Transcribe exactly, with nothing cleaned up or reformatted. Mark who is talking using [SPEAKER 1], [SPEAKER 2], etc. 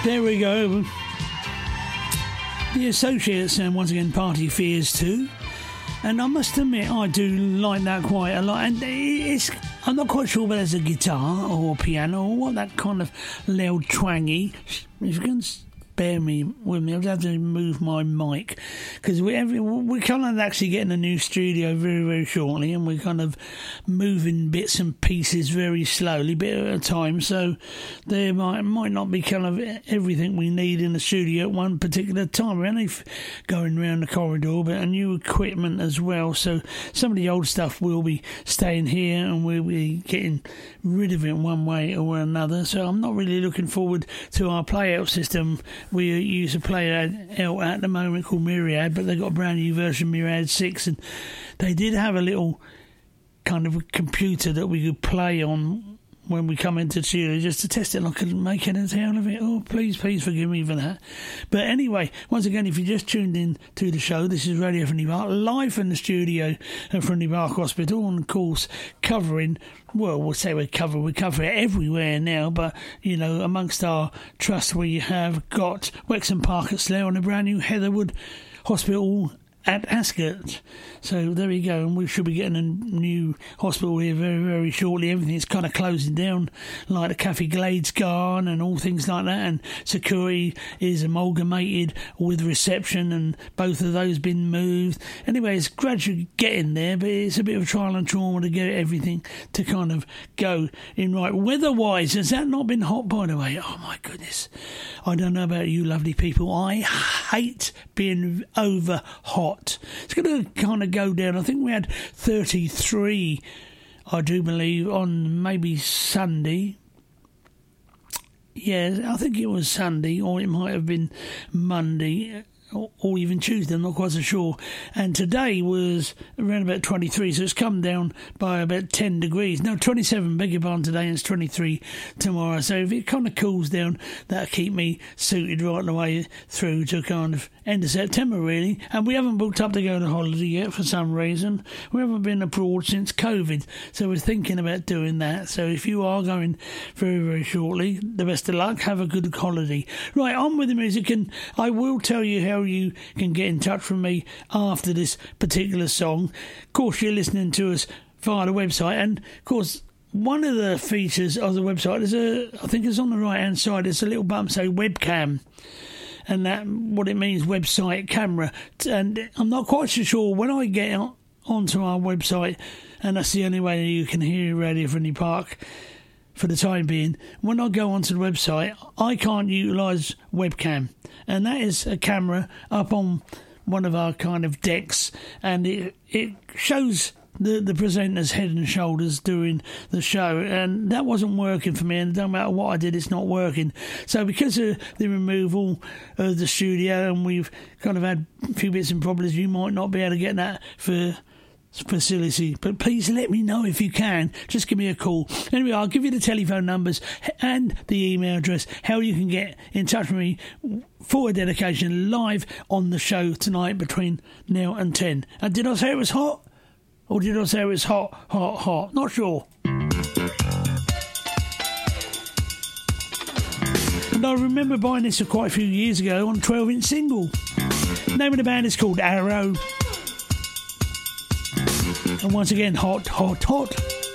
[SPEAKER 1] There we go. The Associates and once again Party Fears too. And I must admit I do like that quite a lot. And it's I'm not quite sure whether it's a guitar or a piano or what, that kind of loud twangy. If you can bear me with me, I'll have to move my mic because we every, we're kind of actually getting a new studio very very shortly, and we're kind of moving bits and pieces very slowly, bit at a time, so there might might not be kind of everything we need in the studio at one particular time. We're only going around the corridor, but a new equipment as well, so some of the old stuff will be staying here and we'll be getting rid of it one way or another. So I'm not really looking forward to our play out system. We use a player out at the moment called Myriad, but they've got a brand new version, Myriad six, and they did have a little kind of a computer that we could play on when we come into the studio just to test it, and I couldn't make anything out of it. Oh, please, please forgive me for that. But anyway, once again, if you just tuned in to the show, this is Radio Friendly Park, live from the studio at Friendly Park Hospital, and of course, covering, well, we'll say we cover, we cover it everywhere now, but, you know, amongst our trust we have got Wexham Park at Slough and a brand new Heatherwood Hospital at Ascot. So there we go, and we should be getting a new hospital here very, very shortly. Everything's kind of closing down, like the Cafe Glade's gone and all things like that, and security is amalgamated with reception, and both of those been moved. Anyway, it's gradually getting there, but it's a bit of trial and trauma to get everything to kind of go in right. Weather-wise, has that not been hot, by the way? Oh my goodness, I don't know about you lovely people, I hate being over hot. It's going to kind of go down. I think we had thirty-three, I do believe, on maybe Sunday. Yeah, I think it was Sunday, or it might have been Monday, or, or even Tuesday, I'm not quite so sure. And today was around about twenty-three, so it's come down by about ten degrees. No, twenty-seven, beg your pardon, today, and it's twenty-three tomorrow. So if it kind of cools down, that'll keep me suited right the way through to kind of end of September, really. And we haven't booked up to go on holiday yet for some reason. We haven't been abroad since COVID, so we're thinking about doing that. So if you are going very, very shortly, the best of luck. Have a good holiday. Right, on with the music, and I will tell you how you can get in touch with me after this particular song. Of course, you're listening to us via the website, and of course, one of the features of the website is a, I think it's on the right hand side, there's a little button say webcam, and that what it means, website camera. And I'm not quite so sure when I get on, onto our website, and that's the only way you can hear Radio Friendly Park for the time being. When I go onto the website, I can't utilise webcam, and that is a camera up on one of our kind of decks, and it it shows the the presenter's head and shoulders during the show, and that wasn't working for me, and no matter what I did, it's not working. So because of the removal of the studio, and we've kind of had a few bits and problems, you might not be able to get that for facility, but please let me know if you can. Just give me a call. Anyway, I'll give you the telephone numbers and the email address, how you can get in touch with me for a dedication live on the show tonight between now and ten. And did I say it was hot? Or did I say it was hot, hot, hot? Not sure. And I remember buying this quite a few years ago on twelve inch single. The name of the band is called Arrow. And once again, hot, hot, hot.